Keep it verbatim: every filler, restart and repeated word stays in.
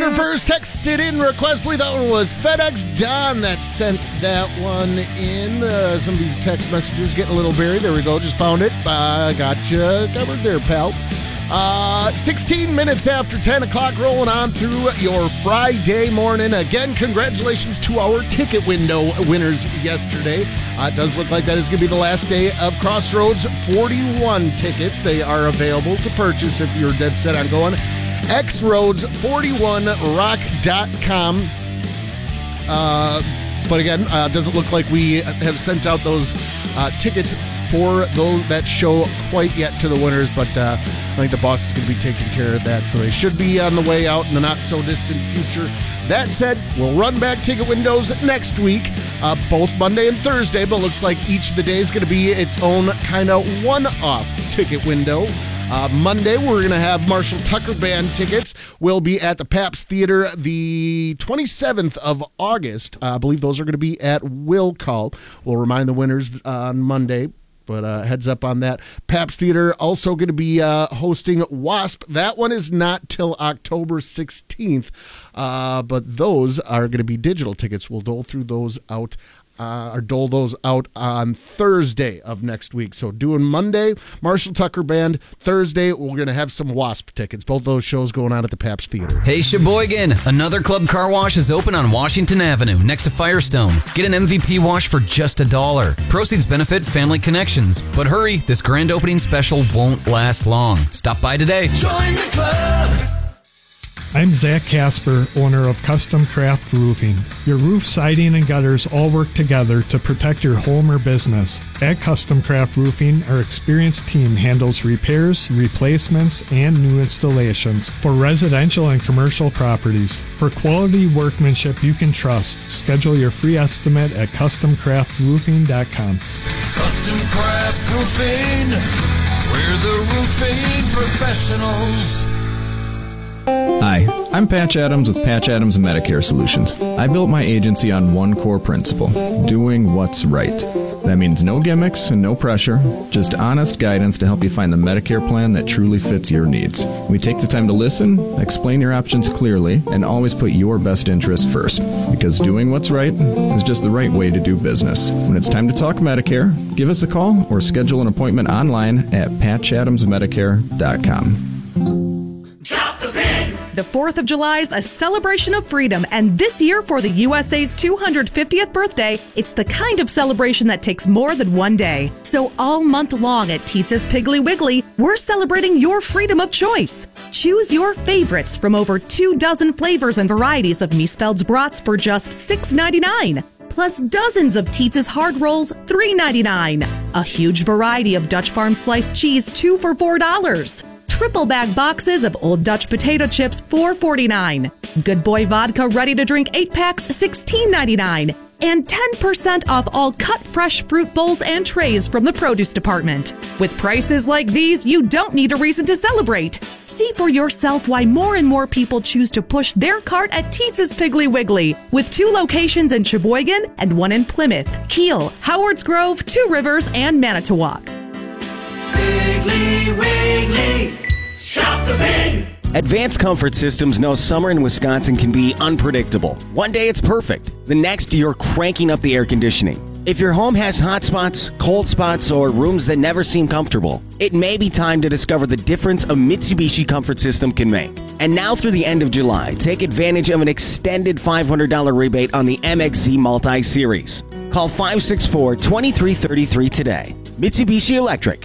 your first texted in request. Believe that one was FedEx Don that sent that one in. Uh, some of these text messages getting a little buried. There we go. Just found it. Uh, gotcha. Covered there, pal. Uh, sixteen minutes after ten o'clock, rolling on through your Friday morning. Again, congratulations to our ticket window winners yesterday. Uh, it does look like that is going to be the last day of Crossroads forty-one tickets. They are available to purchase if you're dead set on going. x roads forty-one rock dot com. Uh, but again, uh, doesn't look like we have sent out those uh, tickets for those, that show quite yet to the winners, but uh, I think the boss is going to be taking care of that, so they should be on the way out in the not-so-distant future. That said, we'll run back ticket windows next week, uh, both Monday and Thursday, but looks like each of the days is going to be its own kind of one-off ticket window. Uh, Monday, we're going to have Marshall Tucker Band tickets. We'll be at the Pabst Theater the twenty-seventh of August. Uh, I believe those are going to be at Will Call. We'll remind the winners on Monday. But uh, heads up on that. Pabst Theater also going to be uh, hosting WASP. That one is not till October sixteenth. Uh, but those are going to be digital tickets. We'll dole through those out. Uh, or dole those out on Thursday of next week. So doing Monday, Marshall Tucker Band. Thursday, we're going to have some WASP tickets. Both those shows going on at the Pabst Theater. Hey, Sheboygan, another Club Car Wash is open on Washington Avenue next to Firestone. Get an M V P wash for just a dollar. Proceeds benefit Family Connections. But hurry, this grand opening special won't last long. Stop by today. Join the club. I'm Zach Casper, owner of Custom Craft Roofing. Your roof, siding, and gutters all work together to protect your home or business. At Custom Craft Roofing, our experienced team handles repairs, replacements, and new installations for residential and commercial properties. For quality workmanship you can trust, schedule your free estimate at custom craft roofing dot com. Custom Craft Roofing, we're the roofing professionals. Hi, I'm Patch Adams with Patch Adams Medicare Solutions. I built my agency on one core principle, doing what's right. That means no gimmicks and no pressure, just honest guidance to help you find the Medicare plan that truly fits your needs. We take the time to listen, explain your options clearly, and always put your best interest first. Because doing what's right is just the right way to do business. When it's time to talk Medicare, give us a call or schedule an appointment online at patch adams medicare dot com. The fourth of July is a celebration of freedom, and this year for the U S A's two hundred fiftieth birthday, it's the kind of celebration that takes more than one day. So all month long at Teetz's Piggly Wiggly, we're celebrating your freedom of choice. Choose your favorites from over two dozen flavors and varieties of Miesfeld's brats for just six ninety-nine. Plus dozens of Teetz's hard rolls, three ninety-nine. A huge variety of Dutch Farm sliced cheese, two for four dollars. Triple bag boxes of Old Dutch potato chips, four forty-nine. Good Boy vodka ready to drink eight packs, sixteen ninety-nine. And ten percent off all cut fresh fruit bowls and trays from the produce department. With prices like these, you don't need a reason to celebrate. See for yourself why more and more people choose to push their cart at Teetz's Piggly Wiggly, with two locations in Sheboygan and one in Plymouth, Kiel, Howards Grove, Two Rivers, and Manitowoc. Piggly Wiggly, shop the pig. Advanced Comfort Systems knows summer in Wisconsin can be unpredictable. One day it's perfect. The next, you're cranking up the air conditioning. If your home has hot spots, cold spots, or rooms that never seem comfortable, it may be time to discover the difference a Mitsubishi Comfort System can make. And now through the end of July, take advantage of an extended five hundred dollars rebate on the M X Z Multi-Series. Call five six four, two three three three today. Mitsubishi Electric.